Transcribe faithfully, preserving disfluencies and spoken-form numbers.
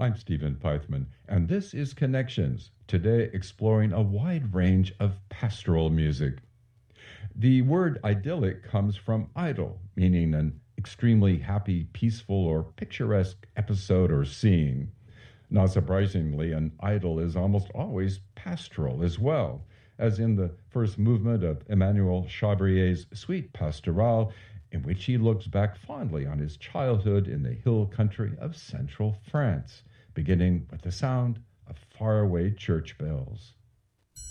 I'm Stephen Pythman, and this is Connections, today exploring a wide range of pastoral music. The word idyllic comes from idyll, meaning an extremely happy, peaceful, or picturesque episode or scene. Not surprisingly, an idyll is almost always pastoral as well, as in the first movement of Emmanuel Chabrier's Suite Pastorale, in which he looks back fondly on his childhood in the hill country of central France, beginning with the sound of faraway church bells.